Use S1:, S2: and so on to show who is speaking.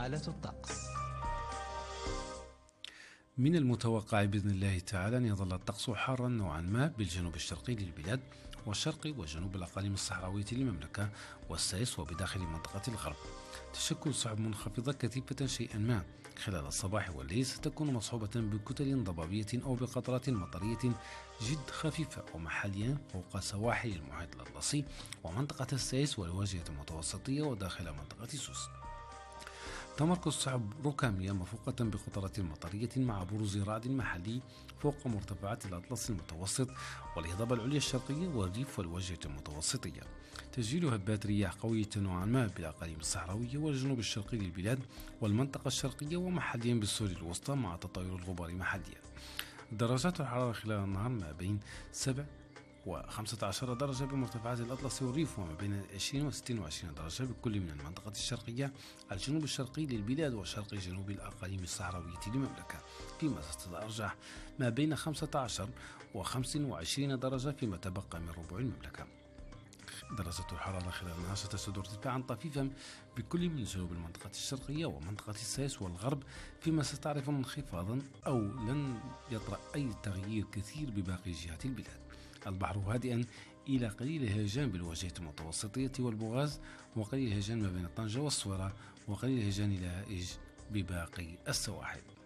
S1: حالة الطقس.
S2: من المتوقع بإذن الله تعالى أن يظل الطقس حارا نوعا ما بالجنوب الشرقي للبلاد والشرقي وجنوب الأقاليم الصحراوية للمملكة والسيس وبداخل منطقة الغرب. تشكل سحب منخفضة كثيفة شيئا ما خلال الصباح والليل ستكون مصحوبة بكتل ضبابية أو بقطرات مطرية جد خفيفة ومحليا فوق سواحل المحيط الأطلسي ومنطقة السيس والواجهة المتوسطية وداخل منطقة سوس. تمركز سحب ركامية مفوقة بقطرات مطرية مع بروز رعد محلي فوق مرتفعات الأطلس المتوسط والهضبة العليا الشرقية والريف والواجهة المتوسطية. تسجيل هبات رياح قوية نوعا ما بالأقاليم الصحراوية والجنوب الشرقي للبلاد والمنطقة الشرقية ومحليا بالسوري الوسطى مع تطاير الغبار محليا. درجات الحرارة خلال النهار ما بين 7 و15 درجة بمرتفعات الأطلس والريف وما بين 20 و26 درجة بكل من المنطقة الشرقية الجنوب الشرقي للبلاد وشرق جنوب الأقاليم الصحراوية للمملكة، فيما ستتأرجح ما بين 15 و25 درجة فيما تبقى من ربوع المملكة. درجة الحرارة خلال النهار ستشهد ارتفاعا طفيفا بكل من جنوب المنطقة الشرقية ومنطقة السيس والغرب، فيما ستعرف انخفاضا أو لن يطرأ أي تغيير كثير بباقي جهات البلاد. البحر هادئا إلى قليل الهيجان بالواجهة المتوسطية والبوغاز وقليل الهيجان ما بين طنجة والصويرة وقليل الهيجان إلى هائج بباقي السواحل.